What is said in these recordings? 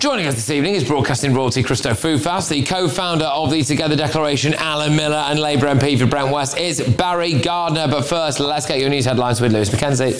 Joining us this evening is broadcasting royalty Christo Foufas, the co-founder of the Together Declaration, Alan Miller, and Labour MP for Brent West is Barry Gardiner. But first, let's get your news headlines with Lewis Mackenzie.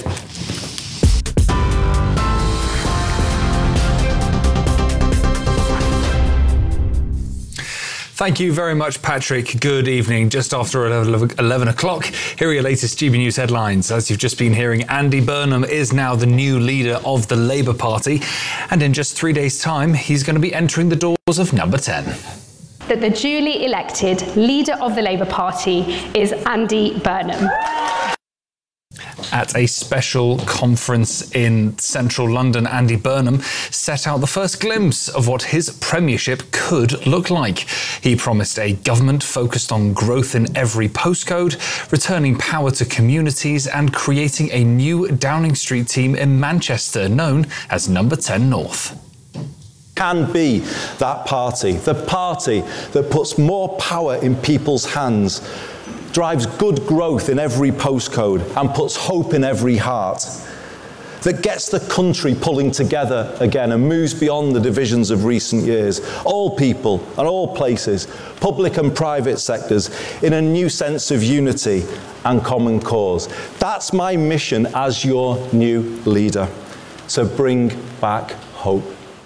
Thank you very much, Patrick. Good evening. Just after 11 o'clock, here are your latest GB News headlines. As you've just been hearing, Andy Burnham is now the new leader of the Labour Party. And in just 3 days' time, he's going to be entering the doors of Number 10. That the duly elected leader of the Labour Party is Andy Burnham. At a special conference in central London, Andy Burnham set out the first glimpse of what his premiership could look like. He promised a government focused on growth in every postcode, returning power to communities and creating a new Downing Street team in Manchester known as Number 10 North. Can be that party, the party that puts more power in people's hands, drives good growth in every postcode and puts hope in every heart, that gets the country pulling together again and moves beyond the divisions of recent years, all people and all places, public and private sectors, in a new sense of unity and common cause. That's my mission as your new leader, to bring back hope.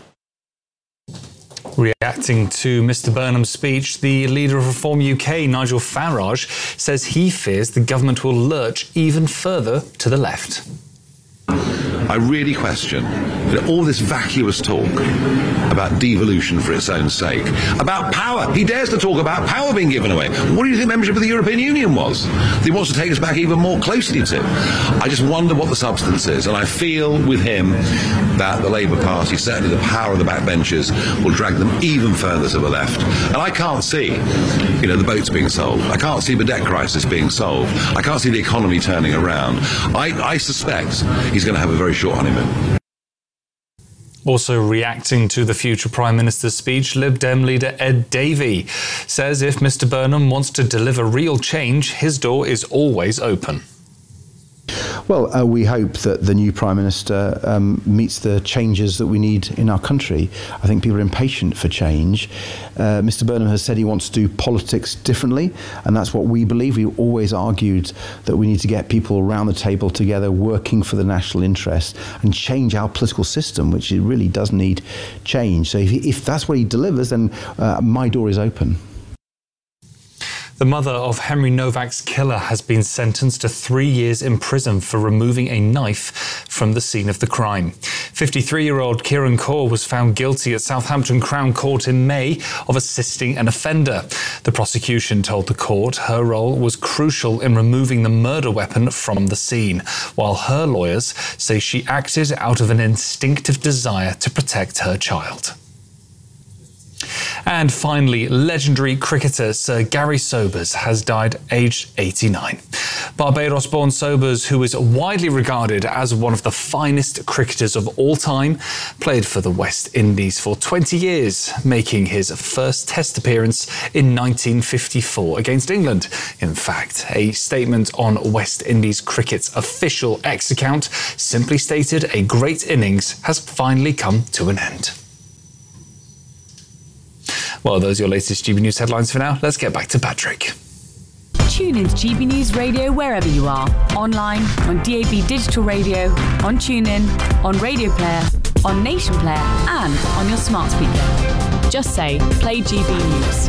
Reacting to Mr Burnham's speech, the leader of Reform UK, Nigel Farage, says he fears the government will lurch even further to the left. I really question all this vacuous talk about devolution for its own sake, about power. He dares to talk about power being given away. What do you think membership of the European Union was? He wants to take us back even more closely to. I just wonder what the substance is, and I feel with him that the Labour Party, certainly the power of the backbenchers, will drag them even further to the left. And I can't see, the boats being solved. I can't see the debt crisis being solved. I can't see the economy turning around. I suspect he's going to have a very short honeymoon. Also reacting to the future Prime Minister's speech, Lib Dem leader Ed Davey says if Mr Burnham wants to deliver real change, his door is always open. Well, we hope that the new Prime Minister meets the changes that we need in our country. I think people are impatient for change. Mr Burnham has said he wants to do politics differently, and that's what we believe. We always argued that we need to get people around the table together working for the national interest and change our political system, which it really does need change. So if that's what he delivers, then my door is open. The mother of Henry Novak's killer has been sentenced to 3 years in prison for removing a knife from the scene of the crime. 53-year-old Kieran Kaur was found guilty at Southampton Crown Court in May of assisting an offender. The prosecution told the court her role was crucial in removing the murder weapon from the scene, while her lawyers say she acted out of an instinctive desire to protect her child. And finally, legendary cricketer Sir Gary Sobers has died aged 89. Barbados-born Sobers, who is widely regarded as one of the finest cricketers of all time, played for the West Indies for 20 years, making his first Test appearance in 1954 against England. In fact, a statement on West Indies cricket's official X account simply stated a great innings has finally come to an end. Well, those are your latest GB News headlines for now. Let's get back to Patrick. Tune into GB News Radio wherever you are. Online, on DAB Digital Radio, on TuneIn, on Radio Player, on Nation Player, and on your smart speaker. Just say, play GB News.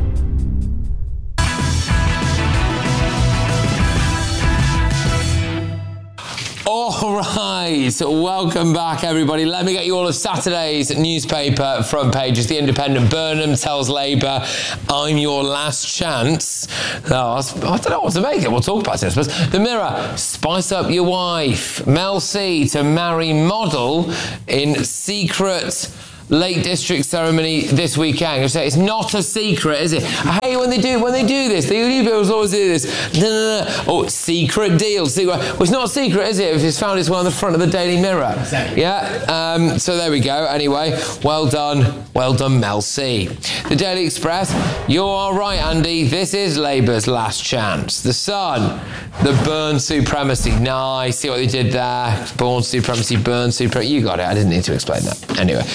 All right, welcome back, everybody. Let me get you all of Saturday's newspaper front pages. The Independent: Burnham tells Labour, "I'm your last chance." Oh, I don't know what to make it. We'll talk about it, I suppose. The Mirror: spice up your wife. Mel C to marry model in secret Lake District ceremony this weekend. You say it's not a secret, is it? I hate when they do this. The newspapers always do this. No. Oh, secret deal. Well, it's not a secret, is it? If it's found its way on the front of the Daily Mirror. Exactly. Yeah. So there we go. Anyway, well done, Mel C. The Daily Express: you are right, Andy. This is Labour's last chance. The Sun: the Burn supremacy. Nice. See what they did there? Born supremacy, burn supremacy. You got it. I didn't need to explain that. Anyway.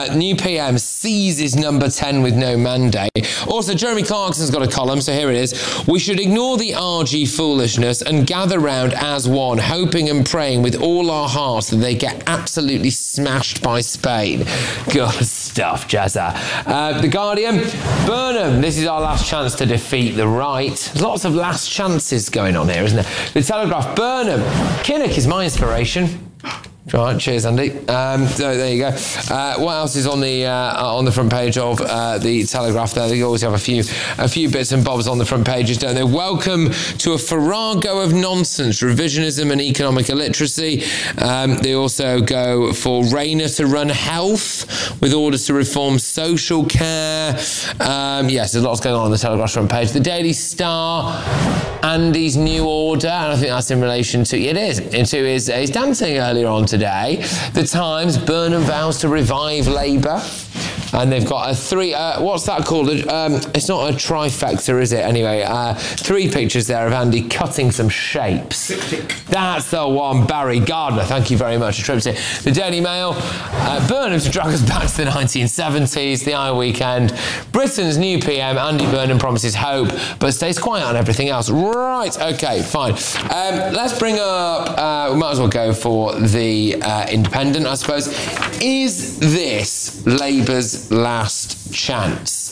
New PM seizes number 10 with no mandate. Also, Jeremy Clarkson's got a column, so here it is. We should ignore the RG foolishness and gather round as one, hoping and praying with all our hearts that they get absolutely smashed by Spain. Good stuff, Jazza. The Guardian, Burnham, this is our last chance to defeat the right. There's lots of last chances going on here, isn't there? The Telegraph, Burnham, Kinnock is my inspiration. Right, cheers, Andy. So there you go. What else is on the front page of the Telegraph? There, they always have a few bits and bobs on the front pages, don't they? Welcome to a farrago of nonsense, revisionism and economic illiteracy. They also go for Rayner to run health with orders to reform social care. Yes, there's lots going on the Telegraph front page. The Daily Star, Andy's new order, and I think that's in relation to his dancing earlier on today. The Times, Burnham vows to revive Labour. And they've got a three, what's that called? It's not a trifecta, is it? Anyway, 3 pictures there of Andy cutting some shapes. That's the one. Barry Gardner, thank you very much. The Daily Mail, Burnham to drag us back to the 1970s, the Eye Weekend. Britain's new PM, Andy Burnham, promises hope, but stays quiet on everything else. Right, okay, fine. Let's bring up, we might as well go for the Independent, I suppose. Is this Labour's last chance?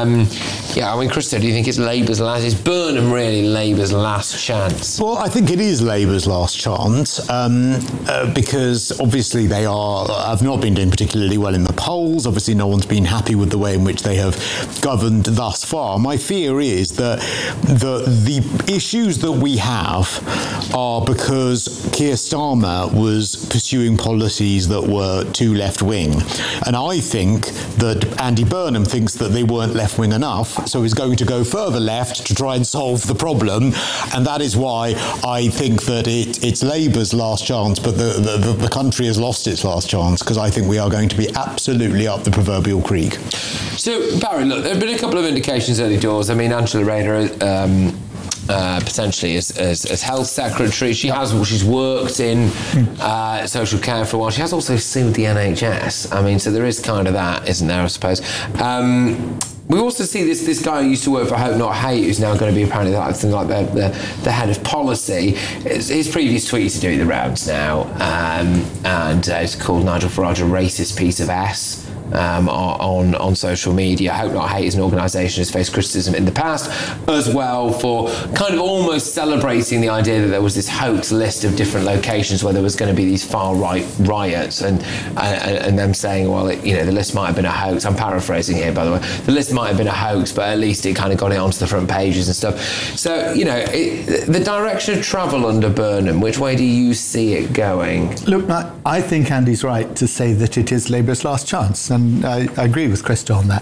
Christo, do you think it's Labour's last? Is Burnham really Labour's last chance? Well, I think it is Labour's last chance because obviously they have not been doing particularly well in the polls. Obviously, no one's been happy with the way in which they have governed thus far. My fear is that the issues that we have are because Keir Starmer was pursuing policies that were too left-wing. And I think that Andy Burnham thinks that they weren't left-wing enough, so he's going to go further left to try and solve the problem. And that is why I think that it's Labour's last chance, but the country has lost its last chance, because I think we are going to be absolutely up the proverbial creek. So, Barry, look, there have been a couple of indications early doors. I mean, Angela Rayner potentially as health secretary. She's worked in social care for a while. She has also sued the NHS. I mean, so there is kind of that, isn't there, I suppose. We also see this guy who used to work for Hope Not Hate, who's now going to be apparently the head of policy. His previous tweets are doing the rounds now, and it's called Nigel Farage a racist piece of S. On social media. Hope Not Hate is an organisation that's faced criticism in the past as well for kind of almost celebrating the idea that there was this hoax list of different locations where there was going to be these far-right riots and them saying, well, the list might have been a hoax. I'm paraphrasing here, by the way. The list might have been a hoax, but at least it kind of got it onto the front pages and stuff. So, the direction of travel under Burnham, which way do you see it going? Look, I think Andy's right to say that it is Labour's last chance. And I agree with Christo on that.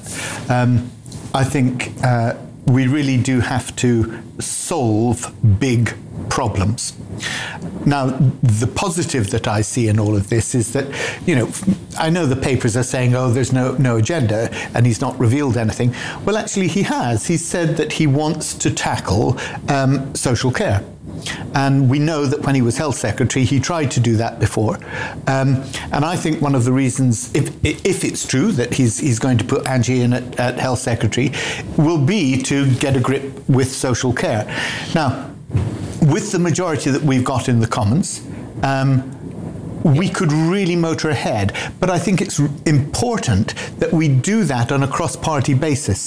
I think we really do have to solve big problems. Now, the positive that I see in all of this is that, I know the papers are saying, oh, there's no agenda, and he's not revealed anything. Well, actually, he has. He said that he wants to tackle social care. And we know that when he was health secretary, he tried to do that before. And I think one of the reasons, if it's true that he's going to put Angie in at health secretary, will be to get a grip with social care. Now, with the majority that we've got in the Commons, we could really motor ahead. But I think it's important that we do that on a cross-party basis.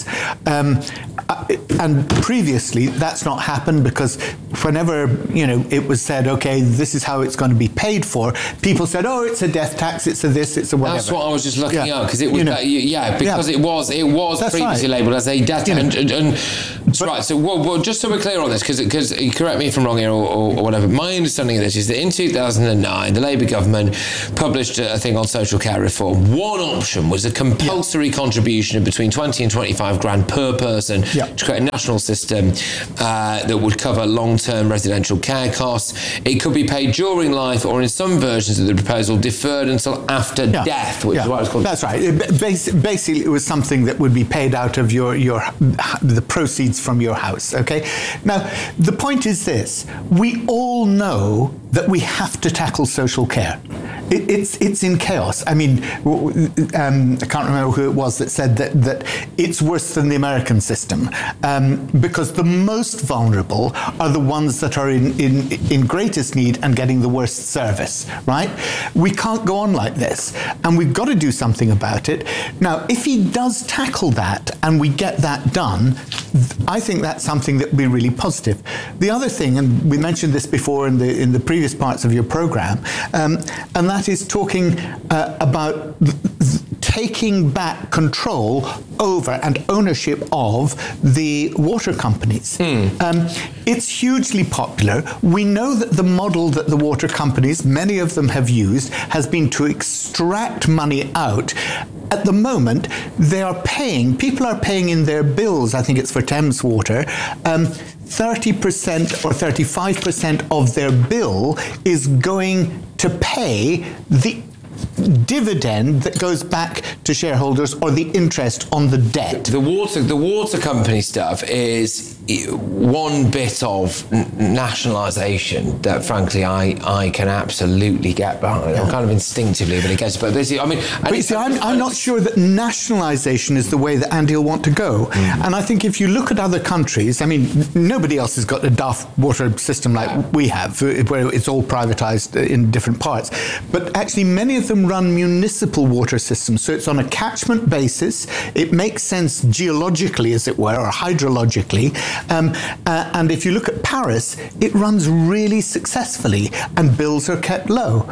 And previously, that's not happened because whenever, it was said, OK, this is how it's going to be paid for, people said, oh, it's a death tax, it's a this, it's a whatever. That's what I was just looking up, because it was, it was that's previously right. labelled as a death tax. Right, so just so we're clear on this, because correct me if I'm wrong here or whatever, my understanding of this is that in 2009, the Labour government published a thing on social care reform. One option was a compulsory contribution of between 20 and 25 grand per person to create a national system that would cover long-term residential care costs. It could be paid during life, or in some versions of the proposal, deferred until after death, which is what it's called. That's right. Basically, it was something that would be paid out of the proceeds from your house, okay? Now, the point is this. We all know that we have to tackle social care. it's in chaos. I mean, I can't remember who it was that said that it's worse than the American system, because the most vulnerable are the ones that are in greatest need and getting the worst service, right? We can't go on like this, and we've got to do something about it. Now, if he does tackle that and we get that done, I think that's something that would be really positive. The other thing, and we mentioned this before in the previous parts of your program, and that is talking about taking back control over and ownership of the water companies. It's hugely popular. We know that the model that the water companies, many of them have used, has been to extract money out. At the moment, people are paying in their bills, I think it's for Thames Water, 30% or 35% of their bill is going to pay the dividend that goes back to shareholders or the interest on the debt. The water company stuff is one bit of nationalisation that, frankly, I can absolutely get behind. Yeah. Kind of instinctively, but it gets. But this, I mean, I'm not sure that nationalisation is the way that Andy will want to go. And I think if you look at other countries, I mean, nobody else has got a daft water system like we have, where it's all privatised in different parts. But actually, many of them run municipal water systems, so it's on a catchment basis. It makes sense geologically, as it were, or hydrologically. And if you look at Paris, it runs really successfully and bills are kept low.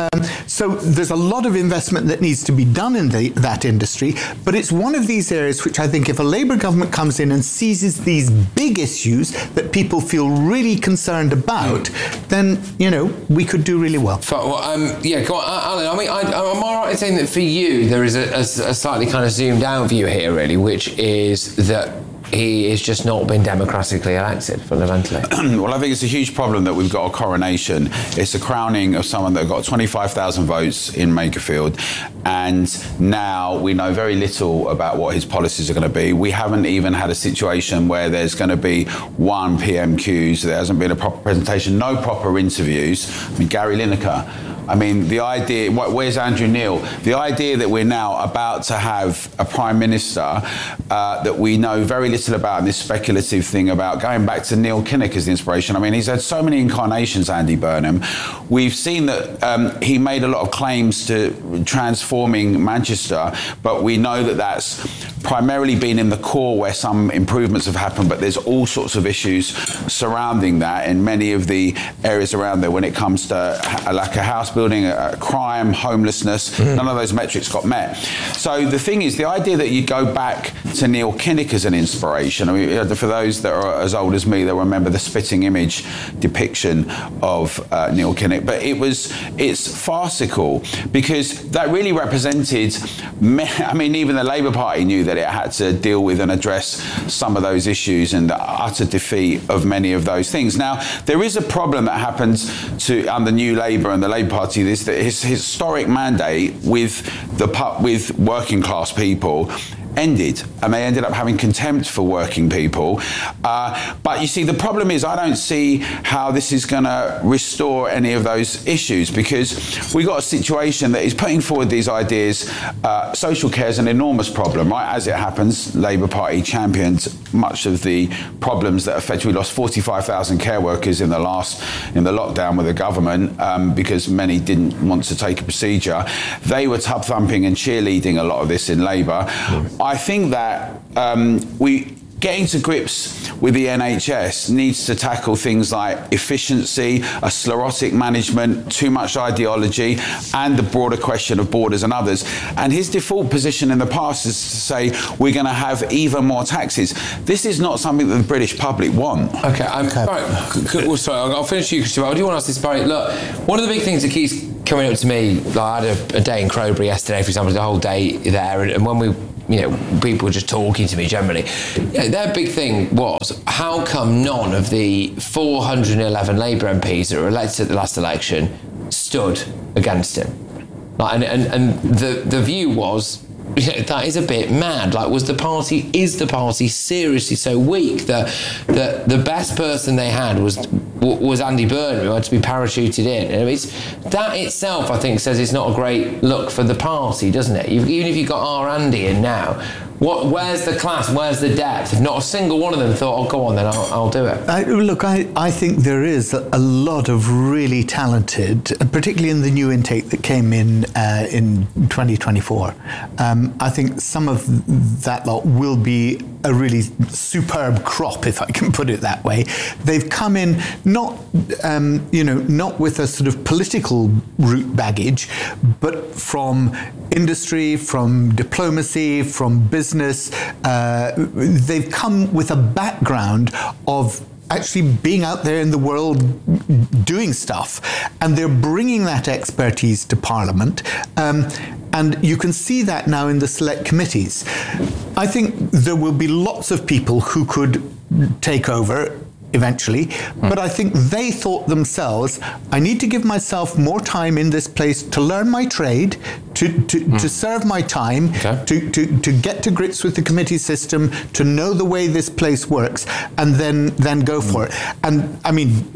So there's a lot of investment that needs to be done in that industry, but it's one of these areas which I think if a Labour government comes in and seizes these big issues that people feel really concerned about, then, we could do really well. Yeah, go on, Alan. I mean, am I right in saying that for you, there is a slightly kind of zoomed out view here, really, which is that he has just not been democratically elected, fundamentally? Well, I think it's a huge problem that we've got a coronation. It's a crowning of someone that got 25,000 votes in Makerfield, and now we know very little about what his policies are going to be. We haven't even had a situation where there's going to be one PMQs. There hasn't been a proper presentation, no proper interviews. I mean, Gary Lineker. I mean, the idea, where's Andrew Neil? The idea that we're now about to have a Prime Minister that we know very little about, and this speculative thing about going back to Neil Kinnock as the inspiration. I mean, he's had so many incarnations, Andy Burnham. We've seen that he made a lot of claims to transforming Manchester, but we know that that's primarily been in the core where some improvements have happened, but there's all sorts of issues surrounding that in many of the areas around there when it comes to like a house building, crime, homelessness. None of those metrics got met. So the thing is, the idea that you go back to Neil Kinnock as an inspiration, I mean, for those that are as old as me, they'll remember the spitting image depiction of Neil Kinnock, but it's farcical because that really represented, I mean, even the Labour Party knew that it had to deal with and address some of those issues and the utter defeat of many of those things. Now, there is a problem that happens under New Labour and the Labour Party, this that his historic mandate with working class people ended, and they ended up having contempt for working people. But you see, the problem is I don't see how this is going to restore any of those issues, because we got a situation that is putting forward these ideas. Social care is an enormous problem, right? As it happens, Labour Party championed much of the problems that affected. We lost 45,000 care workers in the lockdown with the government because many didn't want to take a procedure. They were tub thumping and cheerleading a lot of this in Labour. I think that getting to grips with the NHS needs to tackle things like efficiency, a sclerotic management, too much ideology, and the broader question of borders and others. And his default position in the past is to say, we're going to have even more taxes. This is not something that the British public want. Okay. Right. Well, sorry, I'll finish you, Christopher. I do want to ask this, Barry. Look, one of the big things that keeps coming up to me, like I had a day in Crowbury yesterday, for example, the whole day there, and when we, people were just talking to me generally. Their big thing was, how come none of the 411 Labour MPs that were elected at the last election stood against him? Like, and the view was, that is a bit mad. Like, is the party seriously so weak that the best person they had was was Andy Burnham, who had to be parachuted in. And that itself, I think, says it's not a great look for the party, doesn't it? Even if you've got our Andy in now, where's the class? Where's the depth? If not a single one of them thought, "Oh, go on, then I'll do it." I think there is a lot of really talented, particularly in the new intake that came in 2024. I think some of that lot will be a really superb crop, if I can put it that way. They've come in not with a sort of political root baggage, but from industry, from diplomacy, from business. They've come with a background of actually being out there in the world doing stuff, and they're bringing that expertise to Parliament, and you can see that now in the select committees. I think there will be lots of people who could take over eventually, but I think they thought themselves, I need to give myself more time in this place to learn my trade, to serve my time, to get to grips with the committee system, to know the way this place works, and then go for it. And I mean,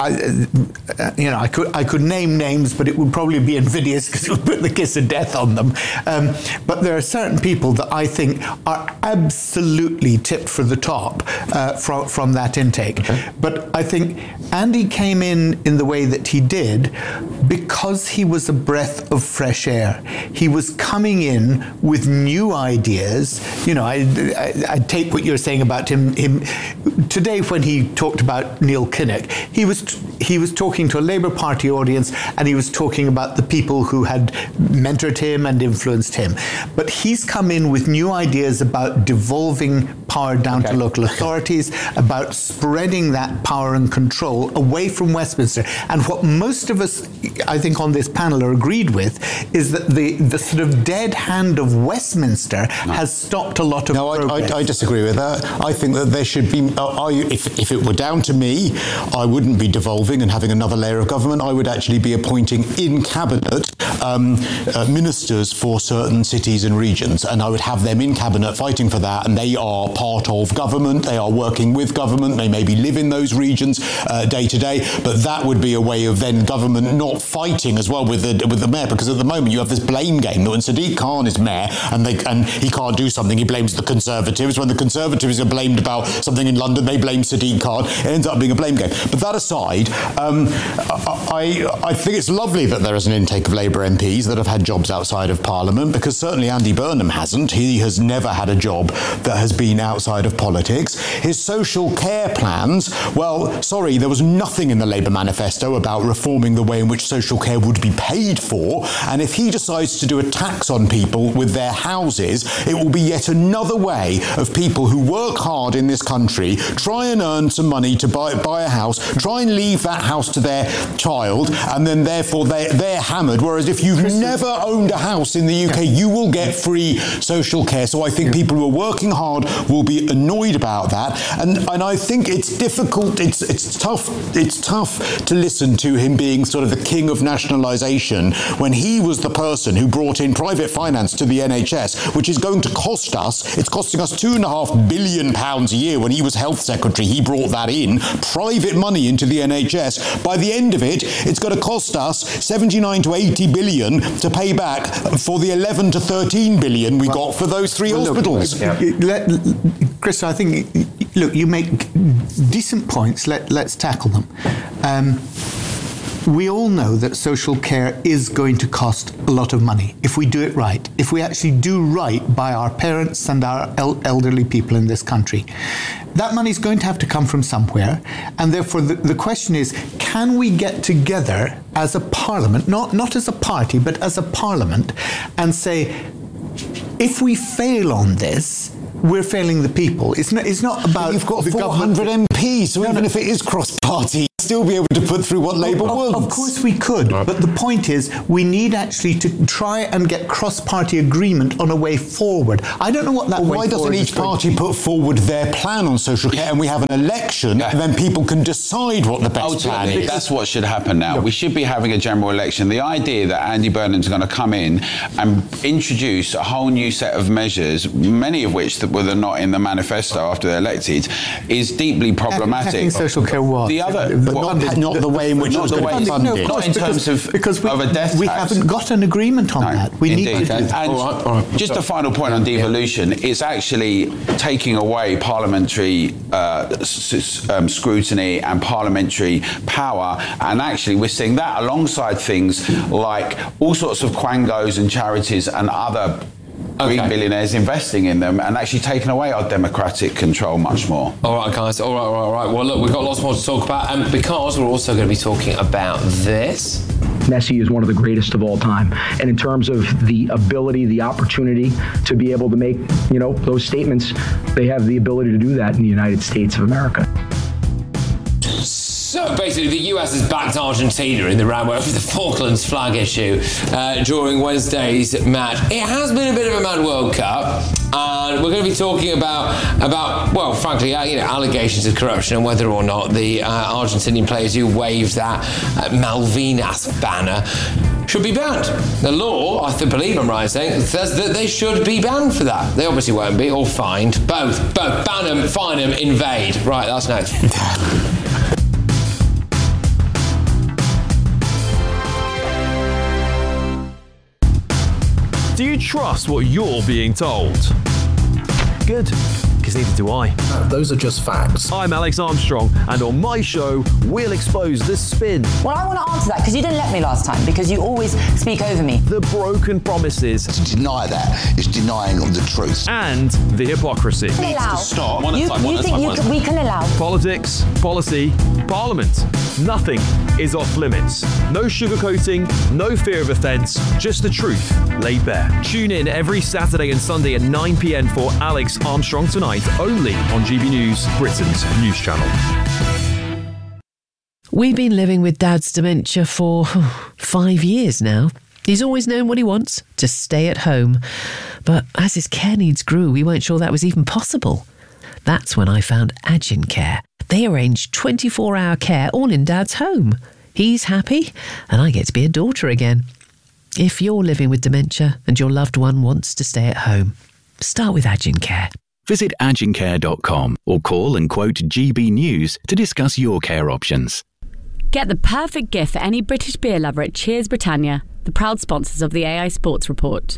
I could name names, but it would probably be invidious because it would put the kiss of death on them. But there are certain people that I think are absolutely tipped for the top from that intake. But I think Andy came in the way that he did because he was a breath of fresh air. He was coming in with new ideas. I take what you're saying about him today when he talked about Neil Kinnock. He was talking to a Labour Party audience, and he was talking about the people who had mentored him and influenced him. But he's come in with new ideas about devolving power down to local authorities, about spreading that power and control away from Westminster. And what most of us, I think, on this panel are agreed with is that the sort of dead hand of Westminster has stopped a lot of progress. I disagree with that. I think that there should be, if it were down to me, I wouldn't be devolving and having another layer of government. I would actually be appointing in cabinet ministers for certain cities and regions, and I would have them in cabinet fighting for that, and they are part of government, they are working with government, they maybe live in those regions day to day, but that would be a way of then government not fighting as well with the mayor, because at the moment you have this blame game that when Sadiq Khan is mayor and he can't do something, he blames the Conservatives. When the Conservatives are blamed about something in London, they blame Sadiq Khan. It ends up being a blame game. But that aside, I think it's lovely that there is an intake of Labour MPs that have had jobs outside of Parliament, because certainly Andy Burnham hasn't. He has never had a job that has been outside of politics. His social care plans, well, sorry, there was nothing in the Labour manifesto about reforming the way in which social care would be paid for, and if he decides to do a tax on people with their houses, it will be yet another way of people who work hard in this country, try and earn some money to buy a house, try and leave that house to their child, and then therefore they're hammered, whereas if you've never owned a house in the UK, you will get free social care. So I think people who are working hard will be annoyed about that, and I think it's difficult, it's tough to listen to him being sort of the king of nationalisation when he was the person who brought in private finance to the NHS, which is going to cost us, it's costing us £2.5 billion a year. When he was health secretary, he brought that in, private money into the NHS. By the end of it, it's going to cost us 79 to 80 billion to pay back for the 11 to 13 billion we got for those three hospitals. Chris, I think, look, you make decent points. Let's tackle them. We all know that social care is going to cost a lot of money if we do it right, if we actually do right by our parents and our elderly people in this country. That money is going to have to come from somewhere, and therefore the question is, can we get together as a parliament, not as a party, but as a parliament, and say, if we fail on this, we're failing the people. It's not about. You've got 400 MPs, so even if it is cross-party, still be able to put through what Labour wants. Of course we could, but the point is we need actually to try and get cross-party agreement on a way forward. I don't know what that way forward is. Why doesn't each party put forward their plan on social care, and we have an election, and then people can decide what the best plan is? That's what should happen now. We should be having a general election. The idea that Andy Burnham's going to come in and introduce a whole new set of measures, many of which that were not in the manifesto after they're elected, is deeply problematic. Social care was. The other, not the way in which it was going to be funded. No, of course, Not in terms of a death we tax. haven't got an agreement on that. We need to do that. And All right. just a final point on devolution, it's actually taking away parliamentary scrutiny and parliamentary power, and actually we're seeing that alongside things like all sorts of quangos and charities and other green billionaires investing in them, and actually taking away our democratic control much more. All right, guys. All right. Well, look, we've got lots more to talk about, and because we're also going to be talking about this. Messi is one of the greatest of all time. And in terms of the ability, the opportunity to be able to make, those statements, they have the ability to do that in the United States of America. So basically, the US has backed Argentina in the round over the Falklands flag issue during Wednesday's match. It has been a bit of a mad World Cup, and we're going to be talking about well, frankly, allegations of corruption and whether or not the Argentinian players who waved that Malvinas banner should be banned. The law, I believe I'm right in saying, says that they should be banned for that. They obviously won't be, or fined. Both. Ban them, fine them, invade. Right, that's next. Do you trust what you're being told? Good, because neither do I. Those are just facts. I'm Alex Armstrong, and on my show, we'll expose the spin. Well, I want to answer that because you didn't let me last time, because you always speak over me. The broken promises. To deny that is denying the truth. And the hypocrisy. We can allow. We can allow. Politics, policy, parliament. Nothing is off limits. No sugarcoating, no fear of offence, just the truth laid bare. Tune in every Saturday and Sunday at 9 p.m. for Alex Armstrong Tonight, only on GB News, Britain's news channel. We've been living with Dad's dementia for 5 years now. He's always known what he wants, to stay at home. But as his care needs grew, we weren't sure that was even possible. That's when I found Agincare. They arrange 24-hour care all in Dad's home. He's happy, and I get to be a daughter again. If you're living with dementia and your loved one wants to stay at home, start with Agincare. Visit agincare.com or call and quote GB News to discuss your care options. Get the perfect gift for any British beer lover at Cheers Britannia, the proud sponsors of the AI Sports Report.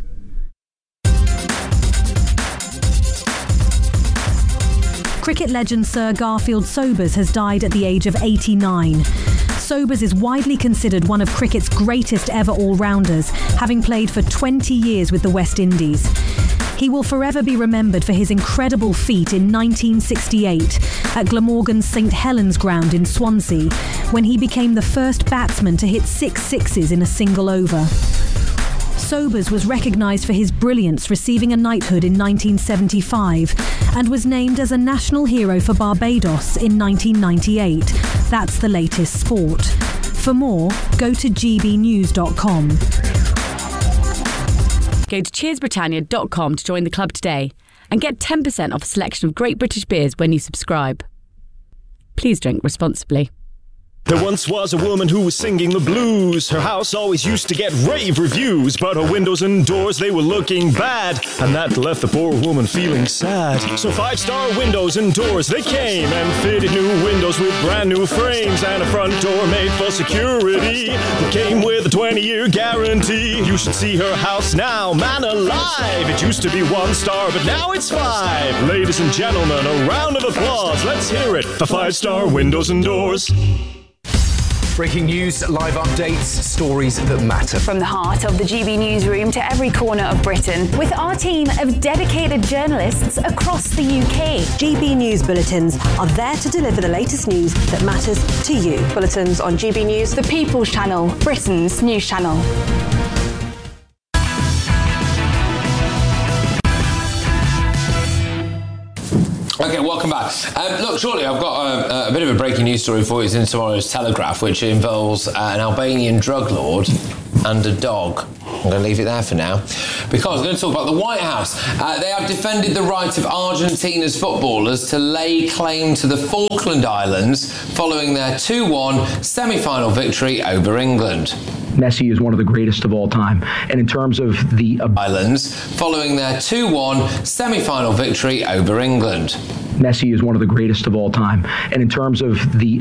Cricket legend Sir Garfield Sobers has died at the age of 89. Sobers is widely considered one of cricket's greatest ever all-rounders, having played for 20 years with the West Indies. He will forever be remembered for his incredible feat in 1968 at Glamorgan's St Helens ground in Swansea, when he became the first batsman to hit 6 sixes in a single over. Sobers was recognised for his brilliance, receiving a knighthood in 1975, and was named as a national hero for Barbados in 1998. That's the latest sport. For more, go to gbnews.com. Go to cheersbritannia.com to join the club today and get 10% off a selection of great British beers when you subscribe. Please drink responsibly. There once was a woman who was singing the blues. Her house always used to get rave reviews, but her windows and doors, they were looking bad, and that left the poor woman feeling sad. So 5-star windows and doors, they came and fitted new windows with brand new frames and a front door made for security that came with a 20-year guarantee. You should see her house now, man alive. It used to be 1 star, but now it's 5. Ladies and gentlemen, a round of applause. Let's hear it for 5-star windows and doors. Breaking news, live updates, stories that matter. From the heart of the GB newsroom to every corner of Britain, with our team of dedicated journalists across the UK. GB News Bulletins are there to deliver the latest news that matters to you. Bulletins on GB News, the People's Channel, Britain's news channel. Okay, welcome back. Look, shortly I've got a bit of a breaking news story for you. It's in tomorrow's Telegraph, which involves an Albanian drug lord and a dog. I'm going to leave it there for now, because we're going to talk about the White House. They have defended the right of Argentina's footballers to lay claim to the Falkland Islands following their 2-1 semi-final victory over England. Messi is one of the greatest of all time. And in terms of the islands, following their 2-1 semi-final victory over England. Messi is one of the greatest of all time. And in terms of the